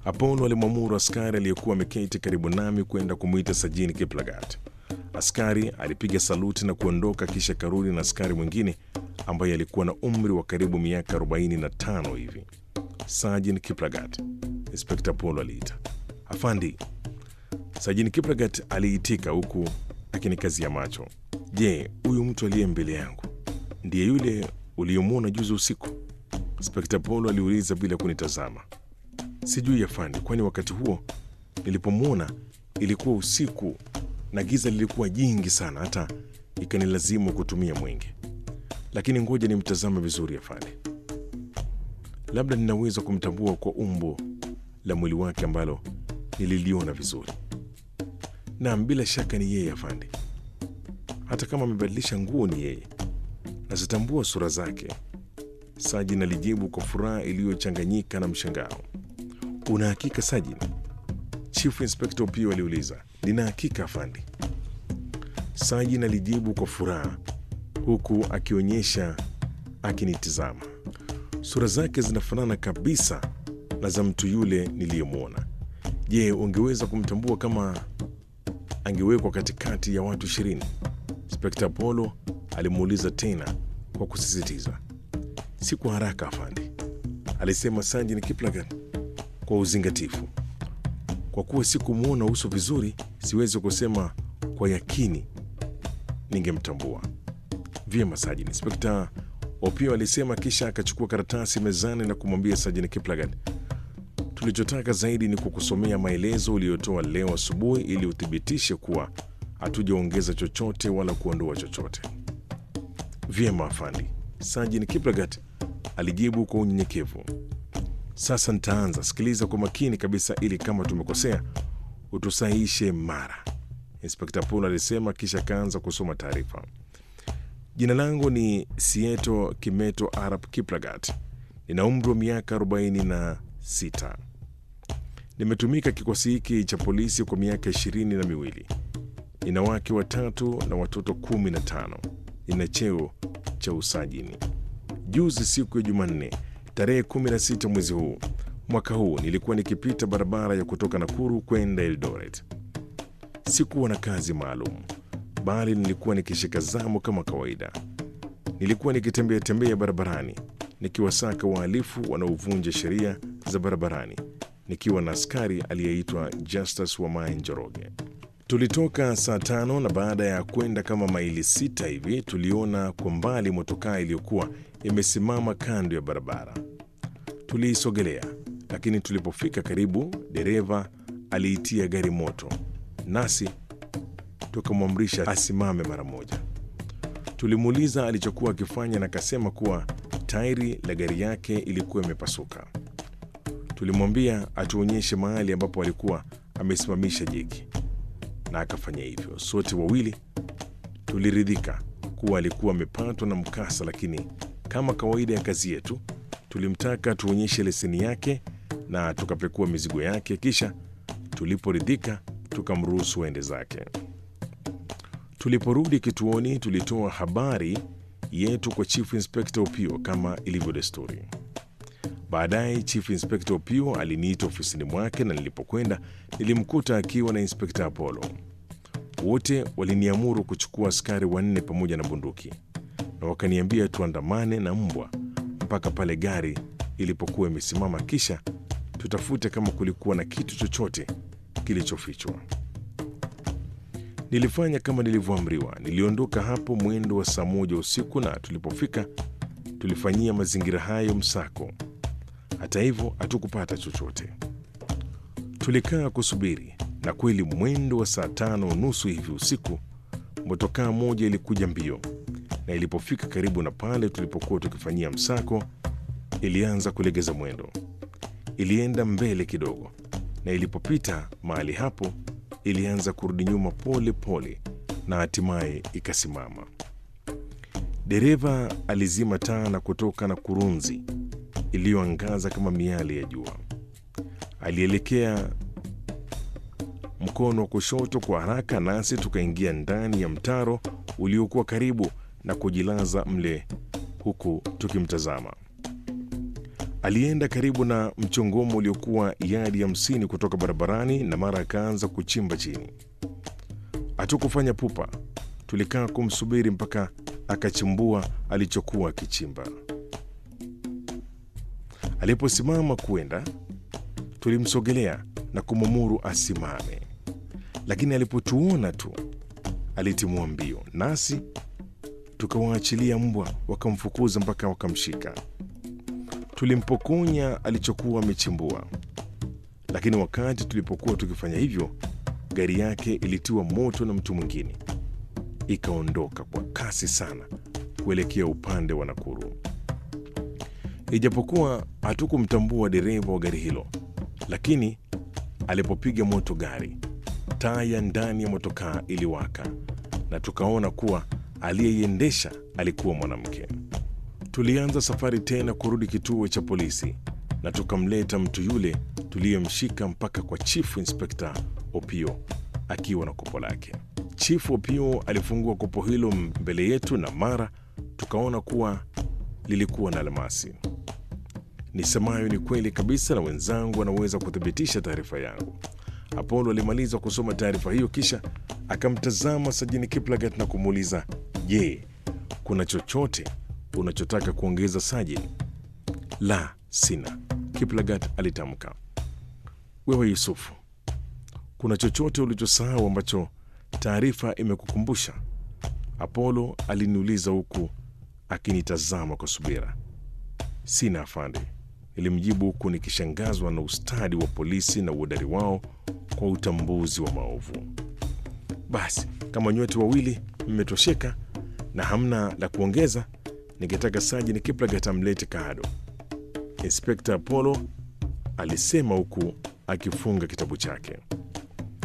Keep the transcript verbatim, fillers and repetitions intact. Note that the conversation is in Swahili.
Apollo alimwamuru askari aliyekuwa ameketi karibu nami kwenda kumwita Sajini Kiplagat. Askari alipiga saluti na kuondoka, kisha karudi na askari mwingine ambaye alikuwa na umri wa karibu miaka arobaini na tano hivi. Sajini Kiplagat, Inspekta Apollo aliita. Afandi. Sajini Kiplagat aliitika huku akinikazia macho. Je, huyu mtu aliye mbele yangu ndiye yule uliyomwona juzi usiku? Inspekta Apollo aliuliza bila kunitazama. Sijui afandi, kwani wakati huo nilipomwona ilikuwa usiku na giza lilikuwa jingi sana hata ikanilazimu kutumia mwenge. Lakini ngoja nimtazame vizuri afandi. Labda ninaweza kumtambua kwa umbo la mwili wake ambalo nililiona vizuri. Naam, bila shaka ni yeye afandi. Hata kama amebadilisha nguo ni yeye. Nazitambua sura zake. Sajini alijibu kwa furaha iliyochanganyika na mshangao. Una hakika Sajini? Chief Inspector Opiyo aliuliza. Nina hakika afandi. Sajini alijibu kwa furaha huku akionyesha akinitizama. Sura zake zinafanana kabisa na za mtu yule niliyemwona. Je, ungeweza kumtambua kama angewekwa katikati ya watu ishirini? Inspekta Apollo alimuuliza tena kwa kusisitiza. Si kwa haraka afandi, alisema Sajini Kiplagat kwa uzingatifu. Kwa kuwa sikumwona uso vizuri, siwezi kusema kwa yakini ningemtambua. Vyema Sajini, Inspekta Opiyo alisema, kisha akachukua karatasi mezani na kumwambia Sajini Kiplagat. Tulichotaka zaidi ni kukusomea maelezo uliyotoa leo asubuhi ili uthibitishe kuwa hatujaongeza chochote wala kuondoa chochote. Vyema afandi, Sajini Kiplagat alijibu kwa unyenyekevu. Sasa nitaanza. Sikiliza kwa makini kabisa ili kama tumekosea utusahihishe mara, Inspekta Apollo alisema, kisha kaanza kusoma taarifa. Jina langu ni Sieto Kimeto Arap Kiplagat. Nina umri wa miaka arobaini na sita. Nimetumika kikosi hiki cha polisi kwa miaka ishirini na miwili. Nina wake watatu na watoto kumi na tano. Nina cheo cha usajini. Juzi siku ya Jumanne tarehe kumi na sita mwezi huu mwaka huu nilikuwa nikipita barabara ya kutoka Nakuru kwenda Eldoret. Sikuwa na kazi maalum, bali nilikuwa nikishika zamu kama kawaida. Nilikuwa nikitembea tembea barabarani nikiwasaka wahalifu wanaovunja sheria za barabarani, nikiwa na askari aliyeitwa Justus Wamae Njoroge. Tulitoka saa tano na baada ya kwenda kama maili sita hivi tuliona kwa mbali motokaa iliyokuwa imesimama kando ya barabara. Tuliisogelea, lakini tulipofika karibu, dereva aliitia gari moto, nasi tukamwamrisha asimame mara moja. Tulimuuliza alichokuwa akifanya na akasema kuwa tairi la gari yake ilikuwa imepasuka. Tulimwambia atuonyeshe mahali ambapo alikuwa amesimamisha jeki, na akafanya hivyo. Sote wawili tuliridhika kuwa alikuwa amepatwa na mkasa, lakini kama kawaida ya kazi yetu tulimtaka tuonyeshe leseni yake na tukapekua mizigo yake, kisha tuliporidhika tukamruhusu aende zake. Tuliporudi kituoni tulitoa habari yetu kwa Chief Inspector Opiyo kama ilivyo desturi. Baadaye Chief Inspector Opiyo aliniita ofisini mwake na nilipokwenda nilimkuta akiwa na Inspekta Apollo. Wote waliniamuru kuchukua askari wanne pamoja na bunduki na wakaniambia tuandamane na mbwa mpaka pale gari ilipokuwa imesimama, kisha tutafute kama kulikuwa na kitu chochote kilichofichwa. Nilifanya kama nilivyoamriwa. Niliondoka hapo mwendo wa saa moja usiku na tulipofika tulifanyia mazingira hayo msako. Hata hivyo hatukupata chochote. Tulikaa kusubiri na kweli mwendo wa saa tano nusu hivi usiku motokaa moja ilikuja mbio, na ilipofika karibu na pale tulipokuwa tukifanyia msako ilianza kulegeza mwendo. Ilienda mbele kidogo na ilipopita mahali hapo ilianza kurudi nyuma pole pole na hatimaye ikasimama. Dereva alizima taa na kutoka na kurunzi iliyoangaza kama miali ya jua. Alielekea mkono wa kushoto kwa haraka, nasi tukaingia ndani ya mtaro uliokuwa karibu na kujilaza mle huku tukimtazama. Alienda karibu na mchongomo uliokuwa yadi hamsini kutoka barabarani na mara akaanza kuchimba chini. Hatukufanya pupa, tulikaa kumsubiri mpaka akachimbua alichokuwa akichimba. Aliposimama kuenda, tulimsogelea na kumwamuru asimame, lakini alipotuona tu alitimua mbio, nasi tukawaachilia mbwa wakamfukuza mpaka wakamshika. Tulimpokonya alichokuwa amechimbua, lakini wakati tulipokuwa tukifanya hivyo, gari yake ilitiwa moto na mtu mwingine, ikaondoka kwa kasi sana kuelekea upande wa Nakuru. Ijapokuwa hatukumtambua dereva wa gari hilo, lakini alipopiga moto gari, taa ya ndani ya motokaa iliwaka na tukaona kuwa aliyeiendesha alikuwa mwanamke. Tulianza safari tena kurudi kituo cha polisi na tukamleta mtu yule tuliyemshika mpaka kwa Chief Inspector Opio akiwa na kopo lake. Chief Opio alifungua kopo hilo mbele yetu na mara tukaona kuwa lilikuwa na almasi. Nisemayo ni kweli kabisa na wenzangu wanaweza kuthibitisha taarifa yangu. Apollo alimaliza kusoma taarifa hiyo kisha akamtazama Sajini Kiplagat na kumuuliza, "Je, kuna chochote unachotaka kuongeza Sajini?" "La, sina," Kiplagat alitamka. "Wewe Yusufu, kuna chochote ulichosahau ambacho taarifa imekukumbusha?" Apollo aliniuliza huku akinitazama kwa subira. "Sina afande," nilimjibu huku nikishangazwa na ustadi wa polisi na uhodari wao kwa utambuzi wa maovu. "Basi, kama nyote wawili mmetosheka na hamna la kuongeza, ningetaka Sajini Kiplagat amlete Kaado," Inspekta Apollo alisema huku akifunga kitabu chake.